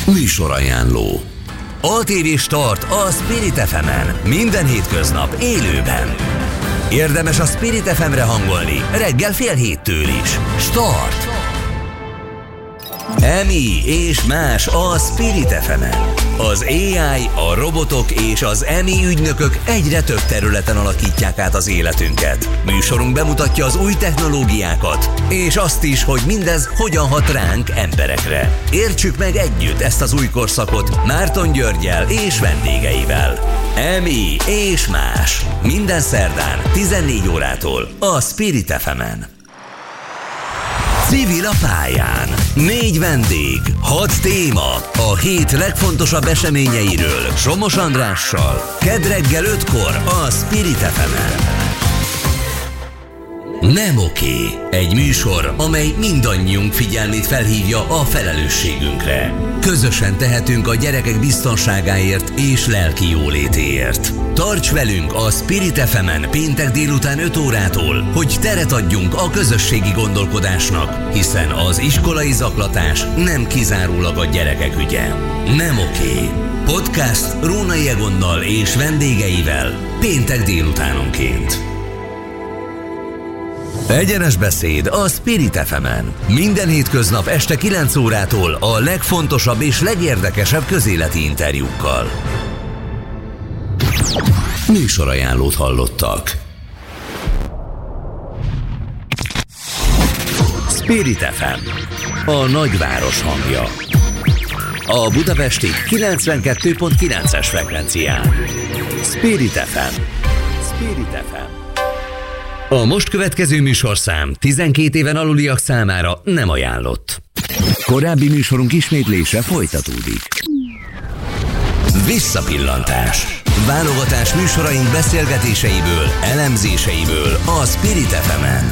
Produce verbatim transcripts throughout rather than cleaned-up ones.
Műsorajánló. á té vé Start a Spirit ef emen. Minden hétköznap élőben. Érdemes a Spirit ef emre hangolni reggel fél héttől is. Start! Emi és más a Spirit ef emen. Az á i, a robotok és az Emi ügynökök egyre több területen alakítják át az életünket. Műsorunk bemutatja az új technológiákat, és azt is, hogy mindez hogyan hat ránk, emberekre. Értsük meg együtt ezt az új korszakot Márton Györggyel és vendégeivel. Emi és más. Minden szerdán tizennégy órától a Spirit ef emen. Civil a pályán. Négy vendég, hat téma, a hét legfontosabb eseményeiről Somos Andrással. Kedd reggel ötkor a Spirit ef emen. Nem oké. Egy műsor, amely mindannyiunk figyelmét felhívja a felelősségünkre. Közösen tehetünk a gyerekek biztonságáért és lelki jólétéért. Tarts velünk a Spirit ef emen péntek délután öt órától, hogy teret adjunk a közösségi gondolkodásnak, hiszen az iskolai zaklatás nem kizárólag a gyerekek ügye. Nem oké. Podcast Rónai Egonnal és vendégeivel péntek délutánonként. Egyenes beszéd a Spirit ef emen. Minden hétköznap este kilenc órától a legfontosabb és legérdekesebb közéleti interjúkkal. Műsorajánlót hallottak. Spirit ef em, a nagyváros hangja. A budapesti kilencvenkettő pont kilences frekvencián. Spirit ef em. Spirit ef em. A most következő műsorszám tizenkét éven aluliak számára nem ajánlott. Korábbi műsorunk ismétlése folytatódik. Visszapillantás. Válogatás műsoraink beszélgetéseiből, elemzéseiből a Spirit ef emen.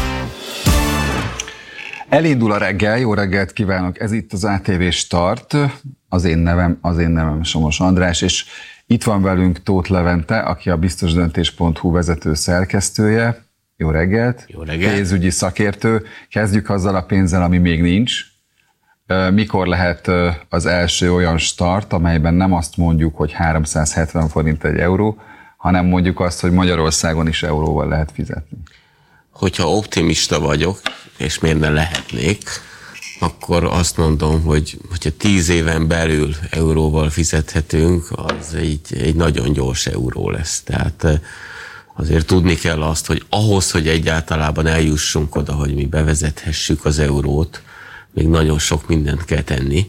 Elindul a reggel, jó reggelt kívánok, ez itt az á té vé Start, az én nevem, az én nevem Somos András, és itt van velünk Tóth Levente, aki a biztosdöntés pont hu vezető szerkesztője. Jó reggelt! Jó reggelt! Pénzügyi szakértő. Kezdjük azzal a pénzzel, ami még nincs. Mikor lehet az első olyan start, amelyben nem azt mondjuk, hogy háromszázhetven forint egy euró, hanem mondjuk azt, hogy Magyarországon is euróval lehet fizetni? Hogyha optimista vagyok, és miért ne lehetnék, akkor azt mondom, hogy hogyha tíz éven belül euróval fizethetünk, az egy, egy nagyon gyors euró lesz. Tehát azért tudni kell azt, hogy ahhoz, hogy egyáltalában eljussunk oda, hogy mi bevezethessük az eurót, még nagyon sok mindent kell tenni,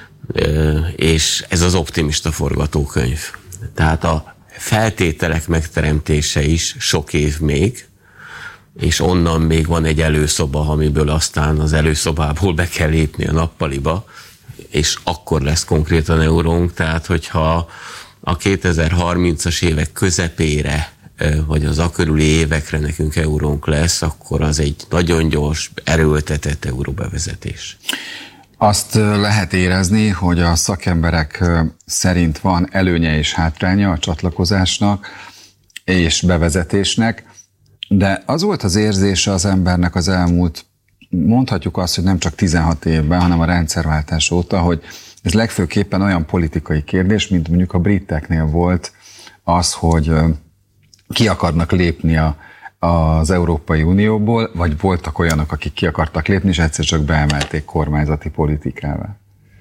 és ez az optimista forgatókönyv. Tehát a feltételek megteremtése is sok év még, és onnan még van egy előszoba, amiből aztán az előszobából be kell lépni a nappaliba, és akkor lesz konkrétan eurónk. Tehát, hogyha a kétezer-harmincas évek közepére, vagy az akörüli évekre nekünk eurónk lesz, akkor az egy nagyon gyors, erőltetett euróbevezetés. Azt lehet érezni, hogy a szakemberek szerint van előnye és hátránya a csatlakozásnak és bevezetésnek, de az volt az érzése az embernek az elmúlt, mondhatjuk azt, hogy nem csak tizenhat évben, hanem a rendszerváltás óta, hogy ez legfőképpen olyan politikai kérdés, mint mondjuk a briteknél volt az, hogy ki akarnak lépni a, az Európai Unióból, vagy voltak olyanok, akik ki akartak lépni, és egyszer csak beemelték kormányzati politikával.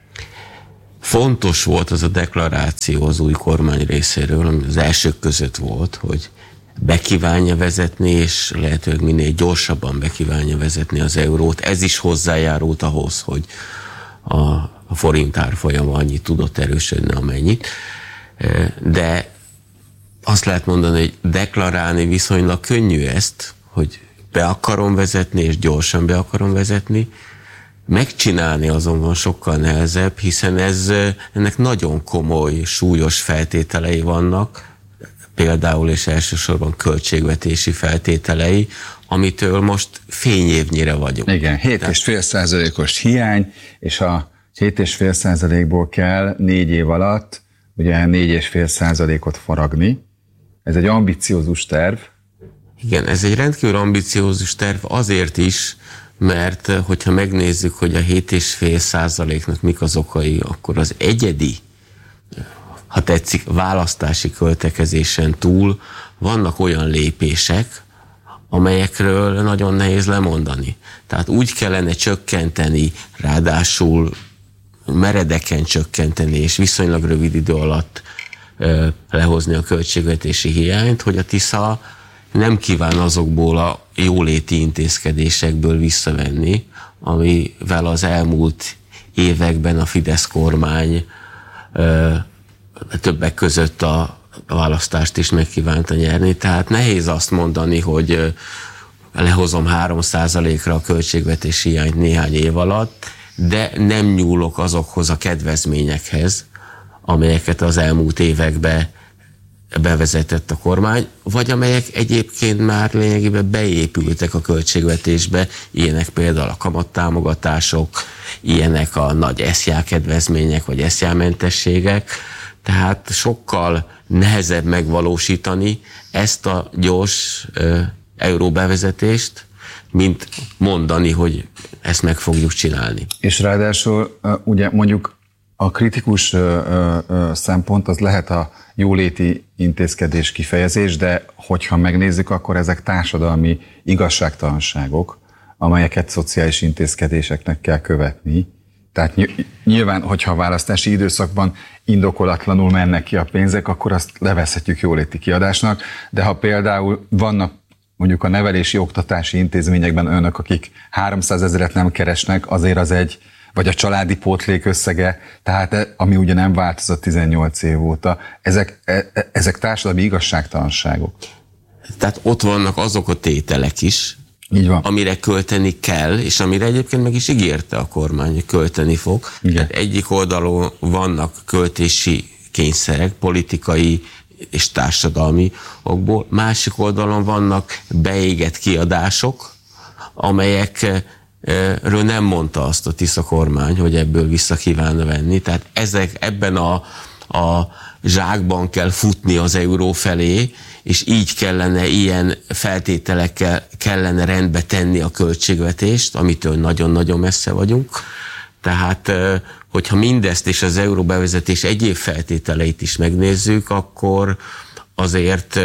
Fontos volt az a deklaráció az új kormány részéről, ami az elsők között volt, hogy bekívánja vezetni, és lehetőleg minél gyorsabban bekívánja vezetni az eurót. Ez is hozzájárult ahhoz, hogy a, a forint árfolyama annyit tudott erősödni, amennyit. De azt lehet mondani, hogy deklarálni viszonylag könnyű ezt, hogy be akarom vezetni, és gyorsan be akarom vezetni. Megcsinálni azonban sokkal nehezebb, hiszen ez, ennek nagyon komoly, súlyos feltételei vannak, például és elsősorban költségvetési feltételei, amitől most fényévnyire vagyunk. Igen, hét egész öt százalékos hiány, és a hét egész öt százalékból kell négy év alatt ugye négy egész öt százalékot faragni. Ez egy ambiciózus terv. Igen, ez egy rendkívül ambiciózus terv azért is, mert hogyha megnézzük, hogy a hét egész öt százaléknak mik az okai, akkor az egyedi, ha tetszik, választási költekezésen túl vannak olyan lépések, amelyekről nagyon nehéz lemondani. Tehát úgy kellene csökkenteni, ráadásul meredeken csökkenteni, és viszonylag rövid idő alatt ö, lehozni a költségvetési hiányt, hogy a Tisza nem kíván azokból a jóléti intézkedésekből visszavenni, amivel az elmúlt években a Fidesz kormány ö, többek között a választást is megkívánta nyerni. Tehát nehéz azt mondani, hogy lehozom három százalékra a költségvetési hiányt néhány év alatt, de nem nyúlok azokhoz a kedvezményekhez, amelyeket az elmúlt években bevezetett a kormány, vagy amelyek egyébként már lényegében beépültek a költségvetésbe, ilyenek például a kamattámogatások, ilyenek a nagy eszjá kedvezmények, vagy eszjámentességek, tehát sokkal nehezebb megvalósítani ezt a gyors ö, euróbevezetést, mint mondani, hogy ezt meg fogjuk csinálni. És ráadásul ugye mondjuk a kritikus ö, ö, szempont az lehet a jóléti intézkedés kifejezés, de hogyha megnézzük, akkor ezek társadalmi igazságtalanságok, amelyeket szociális intézkedéseknek kell követni. Tehát nyilván, hogyha a választási időszakban indokolatlanul mennek ki a pénzek, akkor azt levezhetjük jóléti kiadásnak, de ha például vannak mondjuk a nevelési oktatási intézményekben önök, akik háromszázezret nem keresnek, azért az egy, vagy a családi pótlék összege, tehát ami ugye nem változott tizennyolc év óta, ezek, ezek társadalmi igazságtalanságok. Tehát ott vannak azok a tételek is, így van, amire költeni kell, és amire egyébként meg is ígérte a kormány, hogy költeni fog. Tehát egyik oldalon vannak költési kényszerek, politikai és társadalmi okból, másik oldalon vannak beégett kiadások, amelyekről nem mondta azt a Tisza kormány, hogy ebből vissza kívánna venni. Tehát ezek, ebben a, a zsákban kell futni az euró felé, és így kellene, ilyen feltételekkel kellene rendbe tenni a költségvetést, amitől nagyon-nagyon messze vagyunk. Tehát, hogyha mindezt és az euróbevezetés egyéb feltételeit is megnézzük, akkor azért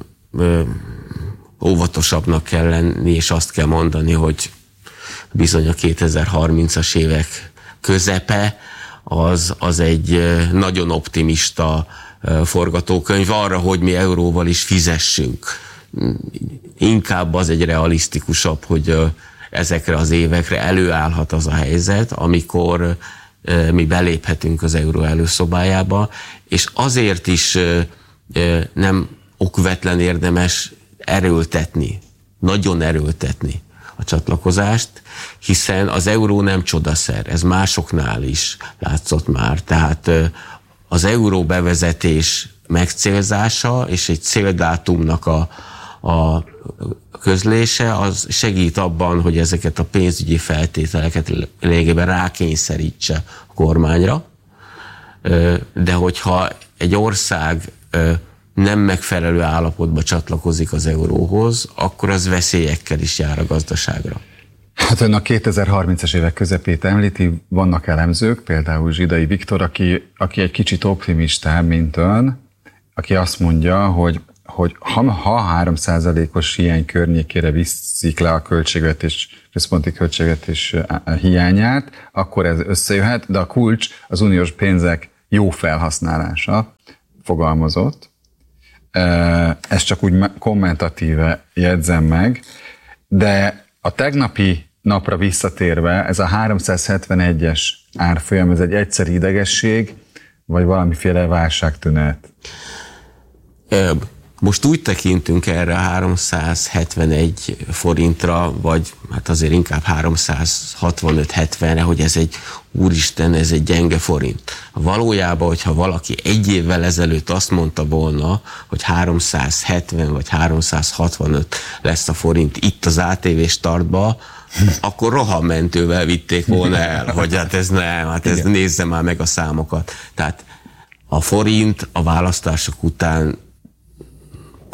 óvatosabbnak kell lenni, és azt kell mondani, hogy bizony a kétezer-harmincas évek közepe az, az egy nagyon optimista forgatókönyv arra, hogy mi euróval is fizessünk. Inkább az egy realisztikusabb, hogy ezekre az évekre előállhat az a helyzet, amikor mi beléphetünk az euró előszobájába, és azért is nem okvetlen érdemes erőltetni, nagyon erőltetni a csatlakozást, hiszen az euró nem csodaszer, ez másoknál is látszott már, tehát az euró bevezetés megcélzása és egy céldátumnak a, a közlése az segít abban, hogy ezeket a pénzügyi feltételeket lényegében rákényszerítse a kormányra, de hogyha egy ország nem megfelelő állapotba csatlakozik az euróhoz, akkor az veszélyekkel is jár a gazdaságra. Hát ön a kétezer-harmincas évek közepét említi, vannak elemzők, például Zsidai Viktor, aki, aki egy kicsit optimistább, mint ön, aki azt mondja, hogy, hogy ha, ha három százalékos hiány környékére viszik le a költségvetés, központi költségvetés hiányát, akkor ez összejöhet, de a kulcs az uniós pénzek jó felhasználása, fogalmazott. Ezt csak úgy kommentatíve jegyzem meg, de a tegnapi napra visszatérve, ez a háromszázhetvenegyes árfolyam, ez egy egyszeri idegesség, vagy valamiféle válságtünet? Most úgy tekintünk erre a háromszázhetvenegy forintra, vagy hát azért inkább háromszázhatvanöt hetvenre, hogy ez egy, úristen, ez egy gyenge forint. Valójában, hogyha valaki egy évvel ezelőtt azt mondta volna, hogy háromszázhetven vagy háromszázhatvanöt lesz a forint itt az á té vé startba, akkor rohammentővel vitték volna el, hogy hát ez nem, hát ez nézze már meg a számokat. Tehát a forint a választások után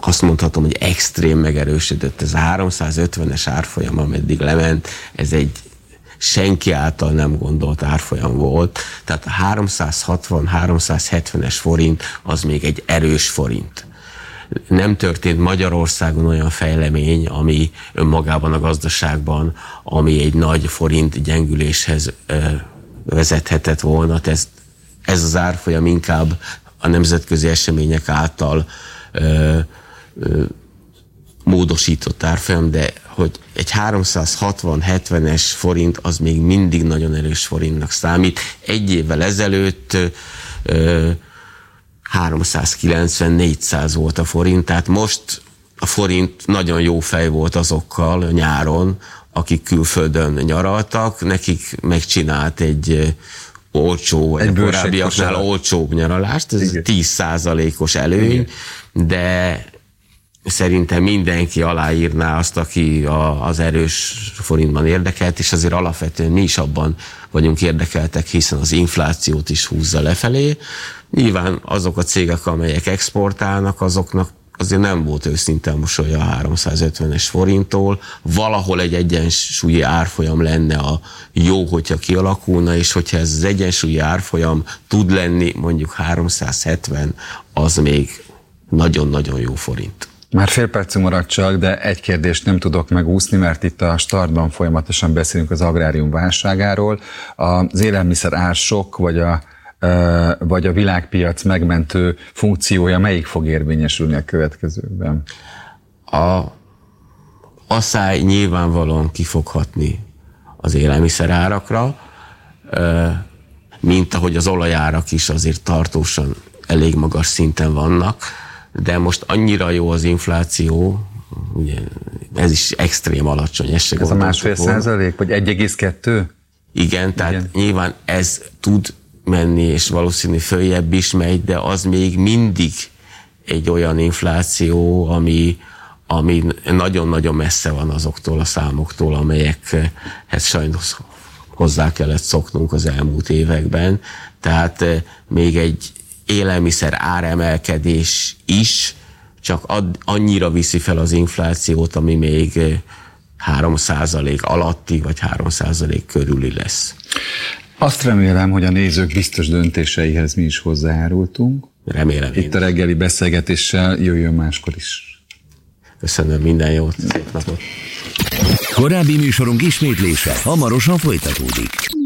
azt mondhatom, hogy extrém megerősödött. Ez a háromszázötvenes árfolyam, ameddig lement, ez egy senki által nem gondolt árfolyam volt. Tehát a háromszázhatvan-háromszázhetvenes forint az még egy erős forint. Nem történt Magyarországon olyan fejlemény, ami önmagában a gazdaságban, ami egy nagy forint gyengüléshez ö, vezethetett volna. Ez, ez az árfolyam inkább a nemzetközi események által ö, ö, módosított árfolyam, de hogy egy háromszázhatvan-hetvenes forint az még mindig nagyon erős forintnak számít. Egy évvel ezelőtt ö, háromszázkilencven-négyszáz volt a forint, tehát most a forint nagyon jó fej volt azokkal nyáron, akik külföldön nyaraltak, nekik megcsinált egy olcsó, egy korábbiaknál olcsóbb nyaralást, ez igen. tíz százalékos előny, igen. De szerintem mindenki aláírná azt, aki a, az erős forintban érdekelt, és azért alapvetően mi is abban vagyunk érdekeltek, hiszen az inflációt is húzza lefelé. Nyilván azok a cégek, amelyek exportálnak, azoknak azért nem volt őszinte mosolya a háromszázötvenes forinttól. Valahol egy egyensúlyi árfolyam lenne a jó, hogyha kialakulna, és hogyha ez az egyensúlyi árfolyam tud lenni, mondjuk háromszázhetven, az még nagyon-nagyon jó forint. Már fél percünk maradt csak, de egy kérdést nem tudok megúszni, mert itt a startban folyamatosan beszélünk az agrárium válságáról. Az élelmiszer ársok, vagy a, vagy a világpiac megmentő funkciója melyik fog érvényesülni a következőkben? A asszály nyilvánvalóan ki fog hatni az élelmiszer árakra, mint ahogy az olajárak is azért tartósan elég magas szinten vannak, de most annyira jó az infláció, ugye ez is extrém alacsony. Ez, ez a másfél százalék, vagy egy egész kettő? Igen, tehát Igen. nyilván ez tud menni, és valószínű följebb is megy, de az még mindig egy olyan infláció, ami, ami nagyon-nagyon messze van azoktól a számoktól, amelyekhez sajnos hozzá kellett szoknunk az elmúlt években. Tehát még egy élelmiszer áremelkedés is csak ad, annyira viszi fel az inflációt, ami még három százalék alatti, vagy három százalék körüli lesz. Azt remélem, hogy a nézők biztos döntéseihez mi is hozzájárultunk. Remélem. Itt a reggeli beszélgetéssel jöjjön máskor is. Köszönöm, minden jót, szép napot. Korábbi műsorunk ismétlése hamarosan folytatódik.